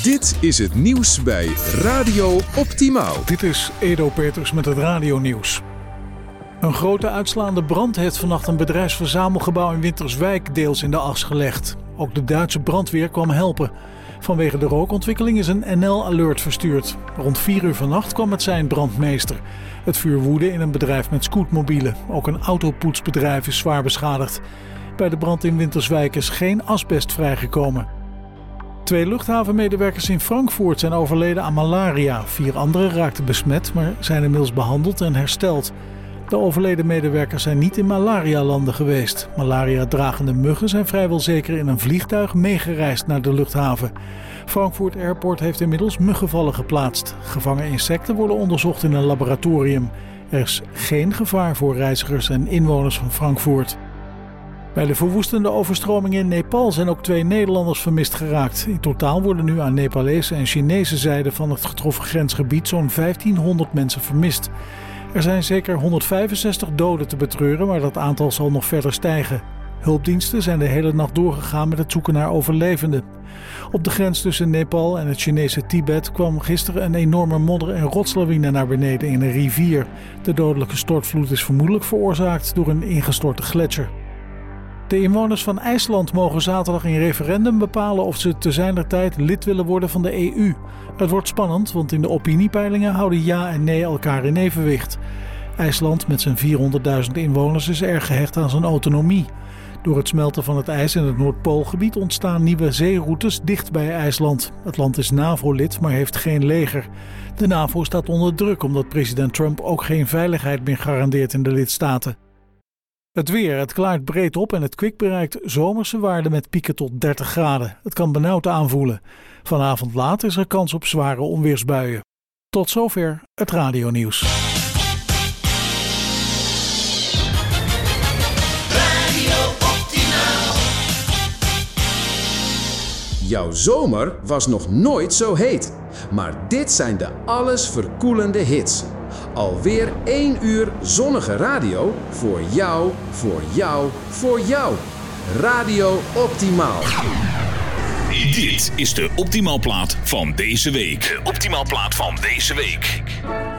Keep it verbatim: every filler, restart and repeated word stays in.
Dit is het nieuws bij Radio Optimaal. Dit is Edo Peters met het radionieuws. Een grote uitslaande brand heeft vannacht een bedrijfsverzamelgebouw in Winterswijk deels in de as gelegd. Ook de Duitse brandweer kwam helpen. Vanwege de rookontwikkeling is een N L-alert verstuurd. Rond vier uur vannacht kwam het zijn brandmeester. Het vuur woedde in een bedrijf met scootmobielen. Ook een autopoetsbedrijf is zwaar beschadigd. Bij de brand in Winterswijk is geen asbest vrijgekomen. Twee luchthavenmedewerkers in Frankfurt zijn overleden aan malaria. Vier anderen raakten besmet, maar zijn inmiddels behandeld en hersteld. De overleden medewerkers zijn niet in malaria-landen geweest. Malaria-dragende muggen zijn vrijwel zeker in een vliegtuig meegereisd naar de luchthaven. Frankfurt Airport heeft inmiddels muggenvallen geplaatst. Gevangen insecten worden onderzocht in een laboratorium. Er is geen gevaar voor reizigers en inwoners van Frankfurt. Bij de verwoestende overstromingen in Nepal zijn ook twee Nederlanders vermist geraakt. In totaal worden nu aan Nepalese en Chinese zijde van het getroffen grensgebied zo'n vijftienhonderd mensen vermist. Er zijn zeker honderdvijfenzestig doden te betreuren, maar dat aantal zal nog verder stijgen. Hulpdiensten zijn de hele nacht doorgegaan met het zoeken naar overlevenden. Op de grens tussen Nepal en het Chinese Tibet kwam gisteren een enorme modder- en rotslawine naar beneden in een rivier. De dodelijke stortvloed is vermoedelijk veroorzaakt door een ingestorte gletsjer. De inwoners van IJsland mogen zaterdag in referendum bepalen of ze te zijner tijd lid willen worden van de E U. Het wordt spannend, want in de opiniepeilingen houden ja en nee elkaar in evenwicht. IJsland met zijn vierhonderdduizend inwoners is erg gehecht aan zijn autonomie. Door het smelten van het ijs in het Noordpoolgebied ontstaan nieuwe zeeroutes dicht bij IJsland. Het land is NAVO-lid, maar heeft geen leger. De NAVO staat onder druk omdat president Trump ook geen veiligheid meer garandeert in de lidstaten. Het weer, het klaart breed op en het kwik bereikt zomerse waarden met pieken tot dertig graden. Het kan benauwd aanvoelen. Vanavond laat is er kans op zware onweersbuien. Tot zover het radionieuws. Radio Optimaal. Jouw zomer was nog nooit zo heet. Maar dit zijn de alles verkoelende hits. Alweer één uur zonnige radio voor jou, voor jou, voor jou. Radio Optimaal. Dit is de Optimaalplaat van deze week. De Optimaalplaat van deze week.